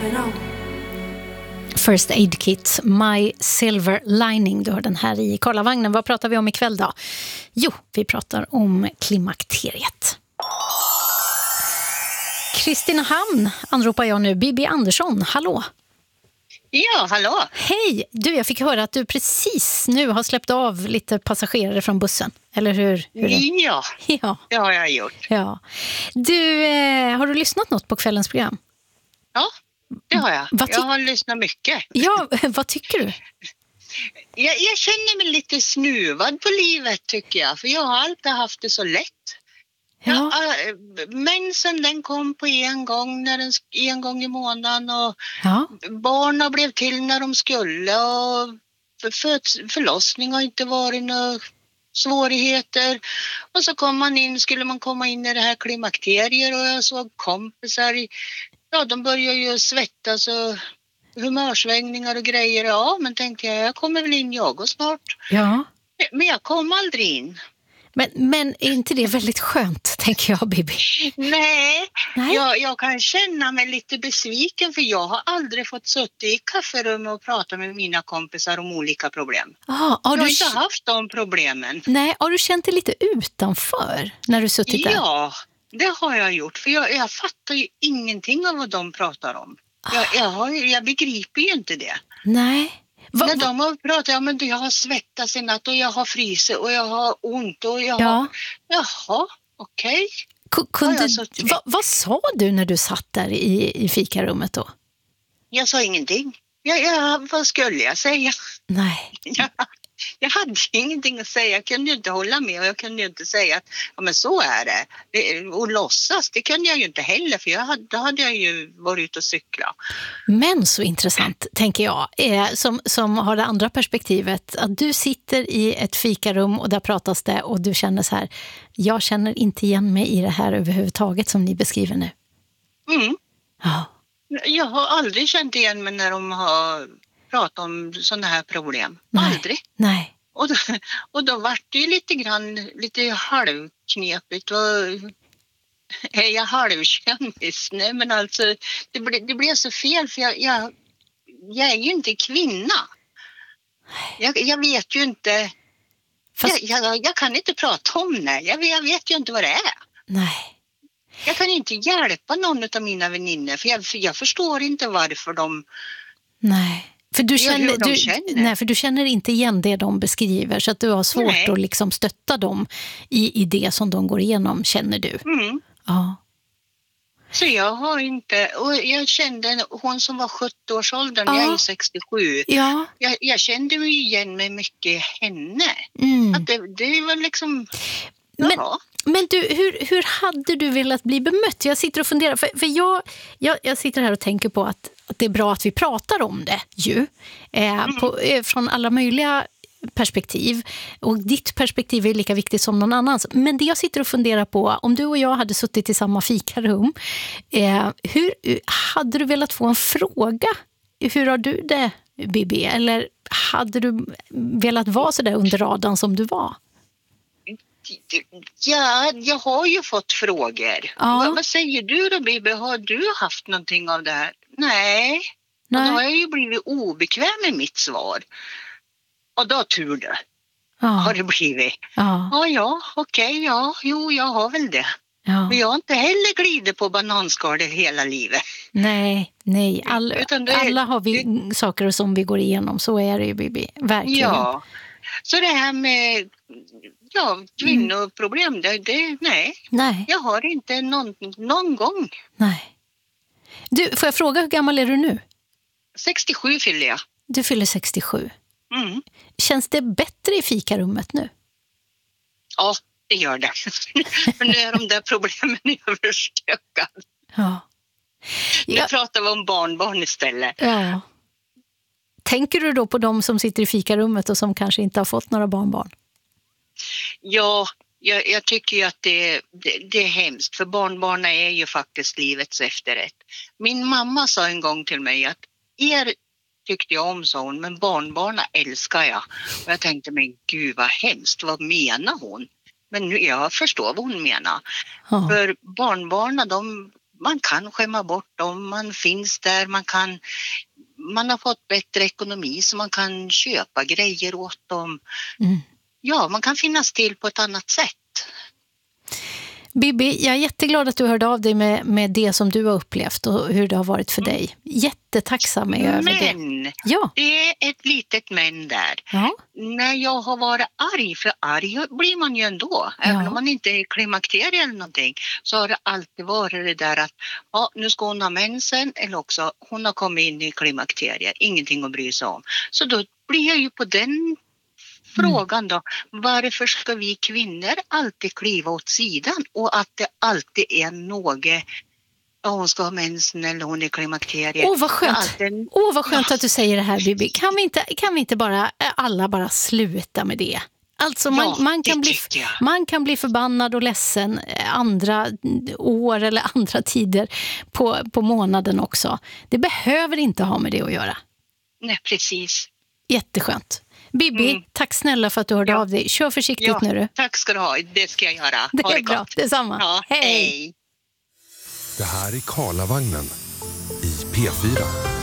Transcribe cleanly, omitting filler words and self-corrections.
First Aid Kit, My Silver Lining. Du hör den här i Karlavagnen. Vad pratar vi om ikväll då? Jo, vi pratar om klimakteriet. Kristinehamn anropar jag nu. Bibi Andersson, hallå! Ja, hallå! Hej! Du, jag fick höra att du precis nu har släppt av lite passagerare från bussen. Eller hur? Ja, det har jag gjort. Ja. Du, har du lyssnat något på kvällens program? Ja, det har jag. Jag har lyssnat mycket. Ja, vad tycker du? Jag känner mig lite snuvad på livet tycker jag. För jag har alltid haft det så lätt. Ja. Mensen den kom på en gång i månaden och barnen blev till när de skulle och förlossning har inte varit några svårigheter och så skulle man komma in i det här klimakteriet och jag såg kompisar de börjar ju svettas och humörsvängningar och grejer. Ja, men tänkte jag kommer väl in jag och snart. Ja. Men jag kom aldrig in. Men är inte det väldigt skönt, tänker jag, Bibi? Nej. Jag kan känna mig lite besviken för jag har aldrig fått sitta i kafferummet och prata med mina kompisar om olika problem. Jag har inte haft de problemen. Nej, har du känt dig lite utanför när du suttit där? Ja, det har jag gjort. För jag fattar ju ingenting av vad de pratar om. Jag begriper ju inte det. Nej. När de har pratat, men jag har svettats i natt och jag har frysit och jag har ont och jag har... Jaha, okej. Vad sa du när du satt där i fikarummet då? Jag sa ingenting. Vad skulle jag säga? Nej. Jag hade ingenting att säga. Jag kunde ju inte hålla med och jag kunde ju inte säga att men så är det. Och låtsas, det kunde jag ju inte heller för då hade jag ju varit ute och cykla. Men så intressant, tänker jag, som har det andra perspektivet, att du sitter i ett fikarum och där pratas det och du känner så här, jag känner inte igen mig i det här överhuvudtaget som ni beskriver nu. Mm. Ja. Jag har aldrig känt igen mig när de har pratat om sådana här problem. Aldrig. Nej. Och då var det ju lite halvknepigt. Är jag halvkändis? Nej, men alltså det blev så fel för jag är ju inte kvinna. Jag vet ju inte. Jag kan inte prata om det. Jag vet ju inte vad det är. Nej. Jag kan inte hjälpa någon av mina väninnor för jag förstår inte varför de... Nej. För du känner inte igen det de beskriver så att du har svårt att liksom stötta dem i det som de går igenom, känner du? Mm. Ja. Så jag har inte, och jag kände hon som var 70-årsåldern, jag är 67. Ja. Jag kände mig igen mig mycket i henne. Att det var liksom... Men du, hur hade du velat bli bemött? Jag sitter och funderar, för jag sitter här och tänker på att det är bra att vi pratar om det ju. Från alla möjliga perspektiv. Och ditt perspektiv är lika viktigt som någon annans. Men det jag sitter och funderar på, om du och jag hade suttit i samma fikarum, hur hade du velat få en fråga? Hur har du det, Bibi? Eller hade du velat vara så där under radarn som du var? Ja, jag har ju fått frågor. Ja. Vad säger du då, Bibi? Har du haft någonting av det här? Nej. Och då har jag ju blivit obekväm med mitt svar. Och då tur det. Har det blivit. Okej, jag har väl det. Ja. Men jag har inte heller glidit på bananskal hela livet. Nej. Alla har vi saker som vi går igenom. Så är det ju, Bibi. Verkligen. Ja. Så det här med kvinnoproblem, nej. Jag har inte någon gång. Nej. Du, får jag fråga, hur gammal är du nu? 67 fyller jag. Du fyller 67. Mm. Känns det bättre i fikarummet nu? Ja, det gör det. För nu är de där problemen överstökade. Ja. Nu pratar vi om barnbarn istället. Ja. Tänker du då på de som sitter i fikarummet och som kanske inte har fått några barnbarn? Ja, jag tycker ju att det är hemskt. För barnbarnen är ju faktiskt livets efterrätt. Min mamma sa en gång till mig att tyckte jag om, sa hon, men barnbarnen älskar jag. Och jag tänkte, men gud vad hemskt, vad menar hon? Men nu jag förstår vad hon menar. Ja. För barnbarnen, man kan skämma bort dem, man finns där, man har fått bättre ekonomi så man kan köpa grejer åt dem. Ja, man kan finnas till på ett annat sätt. Bibi, jag är jätteglad att du hörde av dig med det som du har upplevt och hur det har varit för dig. Jättetacksam över det. Men, det är ett litet men där. Ja. När jag har varit arg, för arg blir man ju ändå, även om man inte är klimakterie eller någonting, så har det alltid varit det där att nu ska hon ha mensen eller också hon har kommit in i klimakterie, ingenting att bry sig om. Så då blir jag ju på den frågan då, varför ska vi kvinnor alltid kliva åt sidan och att det alltid är något, hon ska ha mensen eller hon är klimakterie. Vad skönt, vad skönt att du säger det här, Bibi. Kan vi inte bara alla sluta med det? Alltså man kan bli förbannad och ledsen andra år eller andra tider på månaden också. Det behöver inte ha med det att göra. Nej, precis. Jätteskönt. Bibi, tack snälla för att du hörde av dig. Kör försiktigt nu du. Tack ska du ha, det ska jag göra. Det är bra, detsamma. Ja, hej. Det här är Karlavagnen i P4.